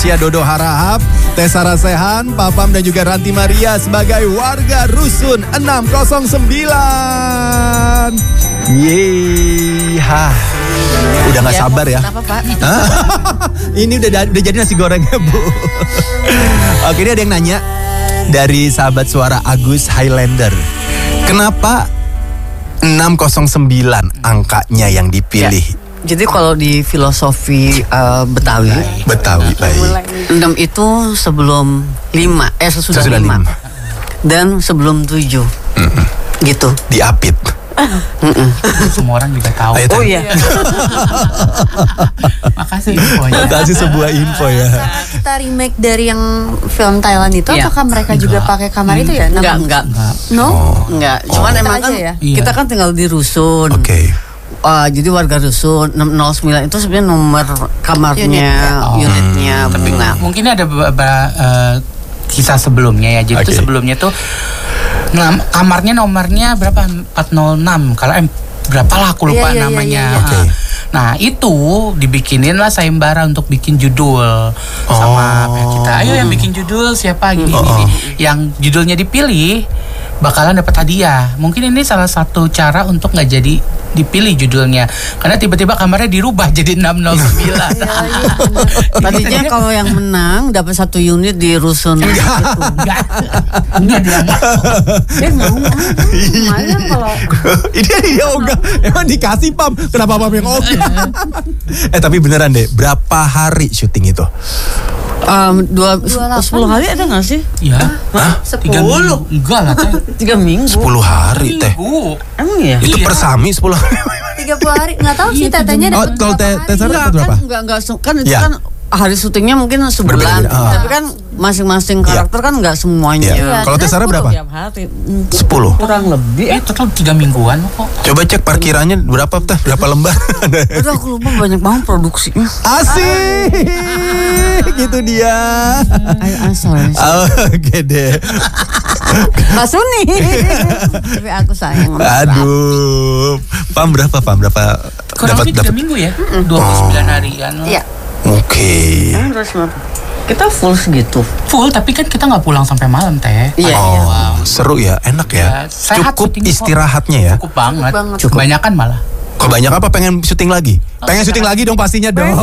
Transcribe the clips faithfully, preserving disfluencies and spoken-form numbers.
Indonesia Dodo Harahap, Tessa Rasehan, Papam dan juga Ranti Maria sebagai warga Rusun enam nol sembilan. Yeay, hah. Udah gak ya, sabar ya. Kenapa Pak? Ini udah udah jadi nasi gorengnya Bu. Oke, ini ada yang nanya dari sahabat suara Agus Highlander. Kenapa enam nol sembilan angkanya yang dipilih? Ya. Jadi kalau di filosofi uh, Betawi, Betawi baik. enam itu sebelum lima, eh sesudah, sesudah lima. Dan sebelum tujuh. Mm-mm. Gitu. Diapit. Semua orang juga tahu. Ayo, oh iya. Makasih infonya. Makasih sebuah info ya. Saat kita remake dari yang film Thailand itu, ya. Apakah mereka enggak. juga pakai kamar hmm. itu ya? Enggak, enggak, enggak. No? Oh. Enggak. Cuman oh. emang kan ya? Kita kan tinggal di rusun. Oke. Okay. Uh, jadi warga rusun enam nol sembilan itu sebenarnya nomor kamarnya, Unit. oh. unitnya. Hmm. Tapi nah. mungkin ada beberapa uh, kisah sebelumnya ya. Jadi okay. itu sebelumnya tuh nah, kamarnya nomornya berapa? empat nol enam. Kalau eh, berapa lah aku lupa yeah, yeah, namanya. Yeah, yeah, yeah. Okay. Nah itu dibikinin lah sayembara untuk bikin judul oh. sama kita. Ayo yang bikin judul siapa gini, oh. gini. Yang judulnya dipilih bakalan dapat hadiah. Mungkin ini salah satu cara untuk nggak jadi dipilih judulnya karena tiba-tiba kamarnya dirubah jadi enam nol sembilan. Tadinya kalau yang menang dapat satu unit di rusun itu. Enggak. Enggak dia mau. Dia mau. Lumayan kalau ini dia ogah. Emang dikasih Pam. Kenapa Pam yang ogah? Eh tapi beneran deh, berapa hari syuting itu? Um, dua, sepuluh hari ada nggak sih? Iya. Hah? Sepuluh? Enggak lah. Tiga minggu. Sepuluh hari teh. Emang ya? Itu iya. persami sepuluh hari. Tiga puluh hari nggak tahu sih tetenya. Oh kalau teh teh Sarah dapat berapa? Enggak enggak kan itu ya. kan hari syutingnya mungkin sebulan. Oh. Tapi kan masing-masing karakter ya. kan nggak semuanya. Ya. Kalau teh Sarah berapa? Tiap hari. Sepuluh. Kurang lebih. Eh total tiga mingguan kok. Coba cek parkirannya berapa teh? Berapa lembar? Aduh aku lupa banyak banget produksinya. Asik. Gitu dia. Ayo asal. Oke deh. Mbak Suni. Tapi aku sayang. Aduh. Pam berapa Pam? Berapa? Kurang lebih tiga minggu ya. dua puluh sembilan harian. Iya. Oke. Kita full segitu. Full tapi kan kita nggak pulang sampai malam teh. Iya. Oh, wow. Seru ya, enak ya. ya cukup istirahatnya ya. Cukup banget. banget. Cukup. Kebanyakan malah. Kebanyakan apa pengen syuting lagi? Oh, pengen syuting lagi dong pastinya dong.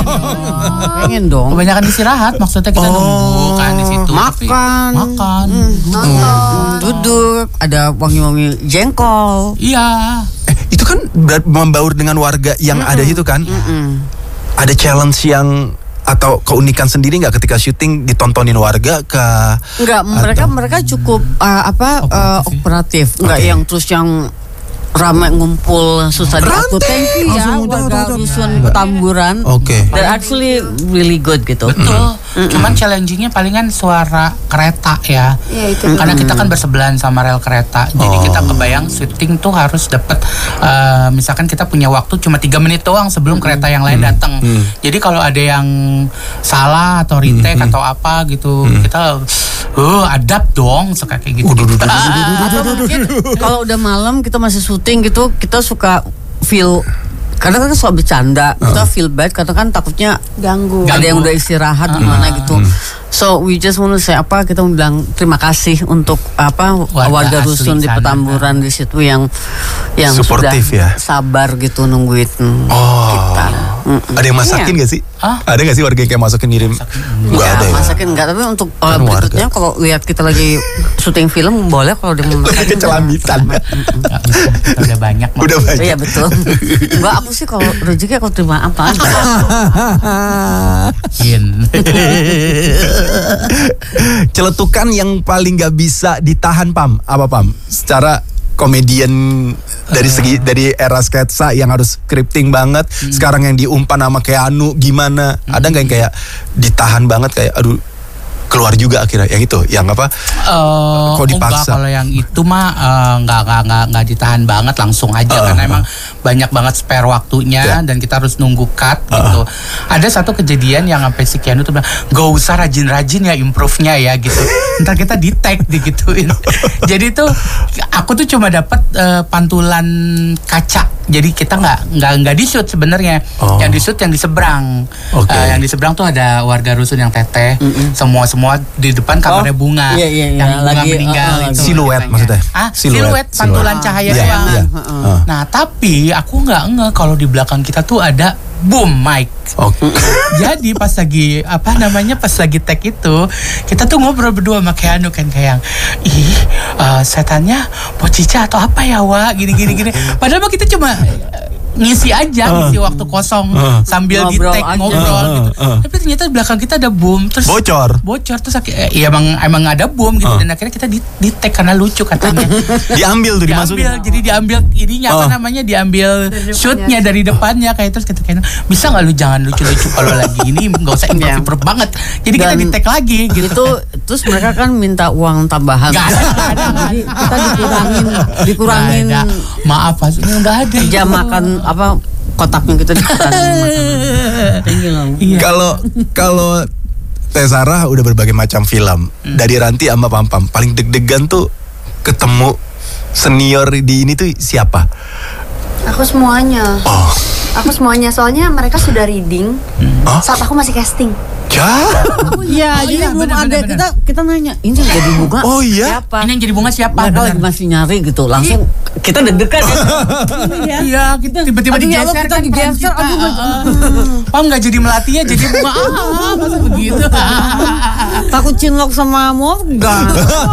Pengen dong. Kebanyakan istirahat maksudnya kita oh, nunggu kan di situ. Makan. Makan. Hmm, nonton. Duduk. Ada wangi-wangi jengkol. Iya. Eh, itu kan membaur dengan warga yang mm-mm. ada itu kan. Mm-mm. Ada challenge yang atau keunikan sendiri nggak ketika syuting ditontonin warga ke? Enggak, mereka atau? mereka cukup uh, apa operatif, uh, operatif. Enggak okay. yang terus yang ramai ngumpul susah diatur. Thank you ya warga rusun Petamburan. Oke. Okay. They're actually really good gitu. Betul. Mm-hmm. Cuman challengingnya palingan suara kereta ya. Ya itu. Karena kita kan bersebelahan sama rel kereta. Jadi oh. kita kebayang syuting tuh harus dapat uh, misalkan kita punya waktu cuma tiga menit doang sebelum mm-hmm. kereta yang lain mm-hmm. datang. Mm-hmm. Jadi kalau ada yang salah atau retake mm-hmm. atau apa gitu, mm-hmm. kita uh adapt dong suka kayak gitu. Kalau udah malam kita masih syuting gitu, kita suka feel karena kan selalu bercanda, uh. kita feel bad karena kan takutnya ganggu. Ada yang udah istirahat uh. gimana gitu. Hmm. So we just want to say apa kita mau bilang terima kasih untuk apa warga, warga rusun di Petamburan di situ yang yang suportif sudah ya. sabar gitu nungguin oh. kita. Mm-mm. Ada yang masakin nggak sih? Hah? Ada nggak sih warga yang kayak masakin ngirim? Nggak ada ya. Masakin nggak, tapi untuk kan berikutnya kalau lihat kita lagi syuting film boleh kalau dia mau makan. Kecelamitan. Udah banyak. Udah banyak. Iya betul. Enggak aku sih kalau rezeki aku terima apa aja. Celetukan yang paling gak bisa ditahan Pam, apa Pam? Secara komedian dari segi dari era sketsa yang harus scripting banget, hmm. sekarang yang diumpan sama Keanu gimana? Hmm. Ada nggak yang kayak ditahan banget kayak aduh keluar juga akhirnya yang itu yang apa? Uh, Kok dipaksa? Kalau yang itu mah uh, nggak nggak nggak nggak ditahan banget langsung aja uh, karena emang banyak banget spare waktunya Yeah. dan kita harus nunggu cut gitu. Ada satu kejadian yang sampai si Keanu tuh bilang, gak usah rajin-rajin ya improve-nya ya gitu. Ntar kita di tag digituin. Jadi tuh aku tuh cuma dapat uh, pantulan kaca. Jadi kita nggak nggak nggak di shoot sebenarnya. Oh. Yang di shoot yang di seberang. Okay. Uh, yang di seberang tuh ada warga rusun yang teteh. Semua semua di depan kamarnya Oh, bunga. iya, iya, iya. Yang bunga Lagi, meninggal uh, itu. Siluet katanya. maksudnya? Ah, Siluet, siluet, pantulan siluet. cahaya Iya, doang. iya. Uh. Nah, tapi aku nggak nge kalau di belakang kita tuh ada boom mic. Oke. Jadi pas lagi apa namanya pas lagi tag itu kita tuh ngobrol berdua sama Keanu kan kayak ih uh, setannya Pocica atau apa ya Wak gini gini gini. Padahal mah kita cuma ngisi aja, ngisi waktu kosong Uh. sambil di Ngobrol tag aja. ngobrol Uh, gitu. uh, uh. Tapi ternyata di belakang kita ada boom terus Bocor. bocor terus akhir- eh, ya emang emang ada boom gitu Uh. dan akhirnya kita di, di tag karena lucu katanya. Diambil tuh dimasukin. diambil jadi diambil ininya apa Oh. namanya diambil Dari shootnya depannya. dari depannya kayak terus kita kayak bisa nggak lu jangan lucu-lucu kalau lagi ini nggak usah improve improve banget jadi kita Dan di tag lagi gitu. Itu terus mereka kan minta uang tambahan. Nggak ada, nggak ada, nggak Jadi ada. kita dikurangin dikurangin Nggak ada. Maaf Mas nggak ada jam makan apa kotaknya kita dikurangin makanan. Thank you loh. Iya. Kalau kalau Teh Sarah udah berbagai macam film. Hmm. Dari Ranti sama Pam Pam paling deg-degan tuh ketemu senior di ini tuh siapa? Aku semuanya. Oh, Aku semuanya soalnya mereka sudah reading Hah? saat aku masih casting. ya. Iya, Oh, jadi iya, belum benar, ada benar, kita kita nanya ini yang jadi bunga. Oh, iya? Siapa? Ini yang jadi bunga siapa? Mereka Benar. lagi masih nyari gitu. Langsung kita deg-degan ya. Iya, kita tiba-tiba Aduh, ya Allah, digeser kita kan digeser, peran aduh, kita. Pam nggak jadi melati ya jadi bunga ah masa begitu. Takut cinlok sama Morgan.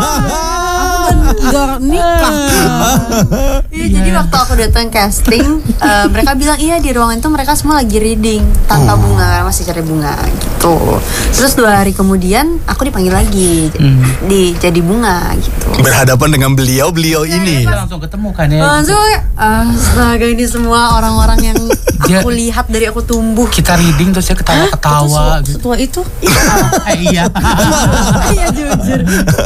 Aku udah udah nikah. Iya, jadi waktu aku datang casting, eh, mereka bilang iya di ruangan itu mereka semua lagi reading tanpa bunga, masih cari bunga gitu. Terus dua hari kemudian aku dipanggil lagi di jadi bunga gitu. Berhadapan dengan beliau beliau ini. Kita langsung ketemu kan ya. Langsung kayak, astaga ini semua orang-orang yang Dia- aku lihat dari aku tumbuh. Kita reading terus dia ketawa-ketawa gitu. Setua itu Eh, iya. Iya jujur.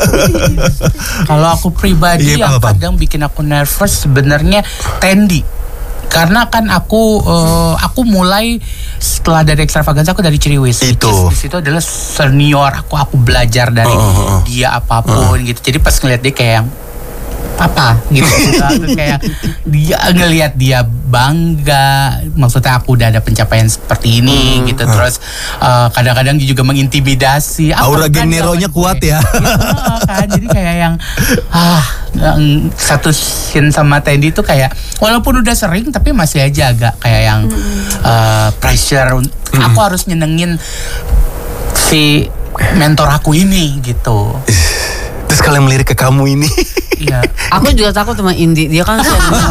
Kalau aku pribadi Iya, yang apa, Bang? kadang bikin aku nervous sebenarnya Tendi. Karena kan aku eh, aku mulai setelah dari Extravaganza aku dari Ciriwis. Itu. Di situ adalah senior aku aku belajar dari Oh, oh, oh. dia apapun gitu. Jadi pas ngeliat dia kayak yang apa gitu Terus kayak dia ngelihat dia bangga maksudnya aku udah ada pencapaian seperti ini gitu terus eh, kadang-kadang dia juga mengintimidasi apa Aura kan geng Nero-nya zaman kuat gue. ya. Gitu, kan jadi kayak yang ah yang satu scene sama Tendi itu kayak walaupun udah sering tapi masih aja agak kayak yang eh, pressure aku harus nyenengin si mentor aku ini gitu. Terus kalian melirik ke kamu ini. Iya. aku juga takut sama Indi. Dia kan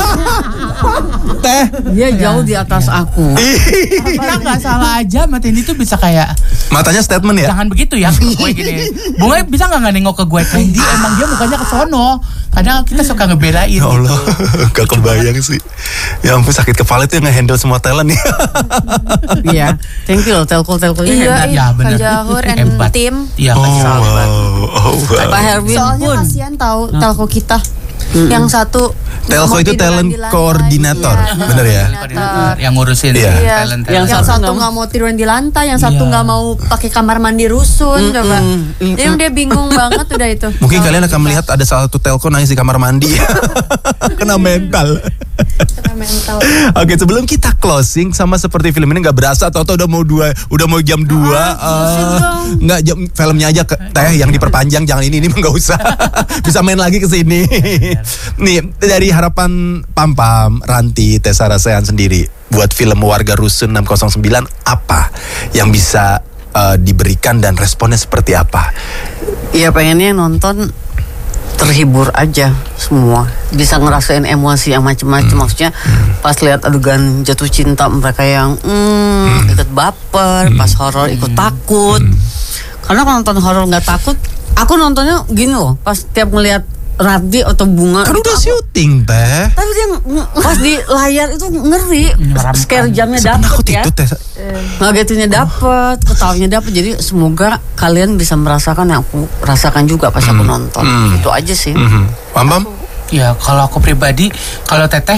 Teh. dia jauh di atas aku. Kita nggak salah aja sama Tendi tuh bisa kayak Matanya statement ya. jangan begitu ya ke gue gini. Bunga bisa nggak nggak nengok ke gue Tendi emang dia mukanya ke sono. Kadang kita suka ngebelain. Ya Allah, gitu. gak kebayang sih. Ya ampun sakit kepala itu yang nge-handle semua talent nih. Iya. Thank you loh telko-telkonya Iya, hebat. iya. Ya benar. Kak Jahur and Hebat. tim. Iya Oh Kak Jahur. wow, oh wow. Pak Herwin Soalnya pun. kasihan tahu telko kita. Yang satu Telko nggak itu mau tiduran talent di lantai. koordinator, Iya, bener ya? koordinator. Yang ngurusin Iya. Iya. talent Yang Yang satu satu nggak- nggak mau tiduran di lantai, yang satu Iya. nggak mau pakai kamar mandi rusun, coba. mm, Jadi dia bingung banget udah itu. Mungkin Telko kalian akan kita. melihat ada salah satu telco nangis di kamar mandi. Kena mental. Kena mental. Oke, sebelum kita closing sama seperti film ini nggak berasa atau udah mau dua, udah mau jam dua. eh, nggak jam filmnya aja ke, teh yang diperpanjang jangan ini ini mah nggak usah. Bisa main lagi ke sini. Nih dari harapan Pam Pam, Ranti, Teh Sarah Sehan sendiri buat film Warga Rusun enam nol sembilan apa yang bisa eh, diberikan dan responnya seperti apa? Iya pengennya nonton terhibur aja semua, bisa ngerasain emosi yang macam-macam. Maksudnya pas lihat adegan jatuh cinta mereka yang hmm, ikut baper, pas horor ikut takut. Karena kalau nonton horor nggak takut, aku nontonnya gini loh, pas tiap ngelihat Ranti atau Bunga Kan gitu, udah aku- syuting teh. tapi dia ng- pas di layar itu ngeri, Menyeramkan. scare jamnya Penakut dapet ya, itu teh. ngagetinnya dapet, ketawanya dapet. Jadi semoga kalian bisa merasakan yang aku rasakan juga pas aku nonton. Hmm. Itu aja sih. Mhm. Pam Pam? Ya kalau aku pribadi kalau Teteh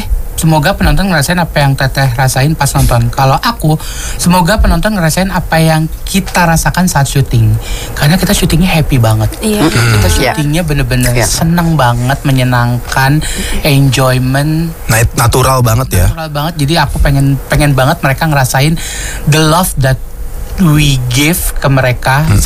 semoga penonton ngerasain apa yang Teteh rasain pas nonton. Kalau aku, semoga penonton ngerasain apa yang kita rasakan saat syuting. Karena kita syutingnya happy banget. Iya. Kita syutingnya bener-bener Iya. seneng banget, menyenangkan, enjoyment. Nah, natural banget ya. Natural banget. Jadi aku pengen pengen banget mereka ngerasain the love that we give ke mereka